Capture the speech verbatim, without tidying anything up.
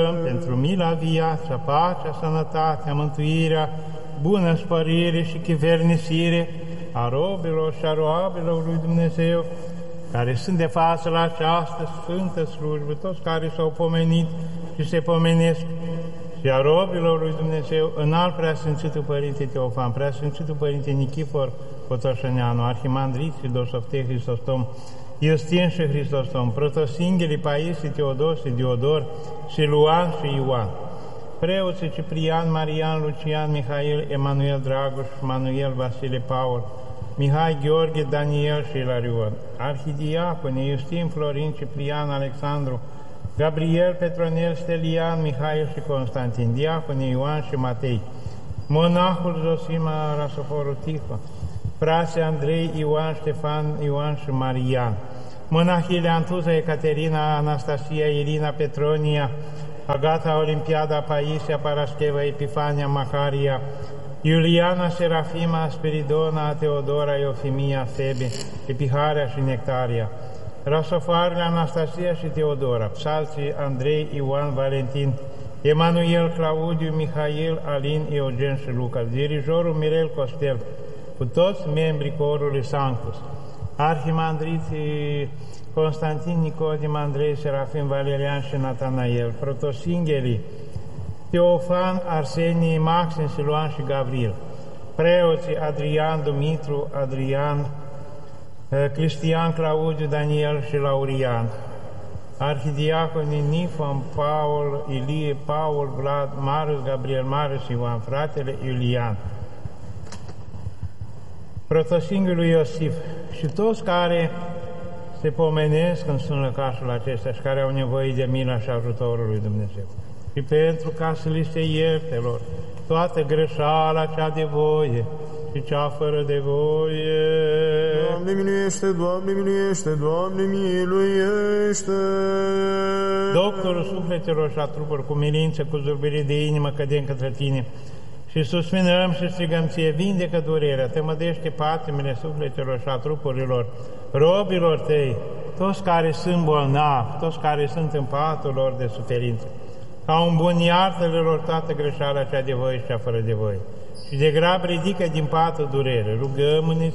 rugăm pentru mila, viața, pacea, sănătatea, mântuirea, bună spărire și chivernisire a robilor și a roabilor lui Dumnezeu, care sunt de față la această sfântă slujbă, toți care s-au pomenit și se pomenesc, și a robilor lui Dumnezeu, înalt Preasfințitul Părinte Teofan, Preasfințitul Părinte Nichifor Cotoșăneanu, Arhimandrit și Dosofteh Hristostom, Iustin și Hristostom, Protosinghelii Paisie, Teodosie, Diodor și Luan și Ioan, preoții Ciprian, Marian, Lucian, Mihail, Emanuel Dragoș, Manuel, Vasile, Paul, Mihai, Gheorghe, Daniel și Ilarion, arhidiaconi Iustin, Florin, Ciprian, Alexandru, Gabriel, Petronel, Stelian, Mihail și Constantin, diaconii Ioan și Matei, monahul Zosima, Rasoforul Tiho, frații Andrei, Ioan, Ștefan, Ioan și Marian, monahile Antuza, Ecaterina, Anastasia, Irina, Petronia, Agata, Olimpiada, Paisia, Parascheva, Epifania, Macaria, Iuliana, Serafima, Spiridona, Teodora, Iofimia, Febe, Epiharea și Nectaria, Rasofoarele Anastasia și Teodora, psalții Andrei, Ioan, Valentin, Emanuel, Claudiu, Mihail, Alin, Eugen și Luca, dirijorul Mirel Costel, cu toți membrii corului Sanctus, arhimandriții Constantin, Nicodim, Andrei, Serafim, Valerian și Natanael, protosinghelii Teofan, Arsenie, Maxim, Siluan și Gavril, preoții Adrian, Dumitru, Adrian, Cristian, Claudiu, Daniel și Laurian, arhidiaconii Nifon, Paul, Ilie, Paul, Vlad, Marius, Gabriel, Marius, Ioan, fratele Iulian, protosinghelul Iosif și toți care se pomenesc în lăcașul acesta și care au nevoie de mila și ajutorul lui Dumnezeu. Și pentru ca să li se ierte lor toată greșeala cea de voie și cea fără de voie. Doamne miluiește, Doamne miluiește, Doamne miluiește! Doctorul sufletelor și a trupurilor, cu milință, cu zurbire de inimă, cădem către Tine și susminăm și strigăm Ție, vindecă durerea, tămădește patimile sufletelor și a trupurilor, robilor Tăi, toți care sunt bolnavi, toți care sunt în patul lor de suferință, ca un bun iartă-le lor toată greșeala cea de voie și cea fără de voie. Și de grab ridică din patul durere, rugăm-ne